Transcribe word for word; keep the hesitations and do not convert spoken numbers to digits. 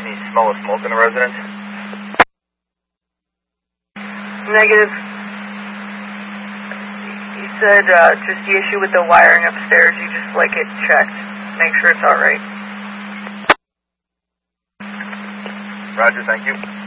Any smell of smoke in the residence? Negative. He said uh, just the issue with the wiring upstairs. You just like it checked. Make sure it's alright. Roger, thank you.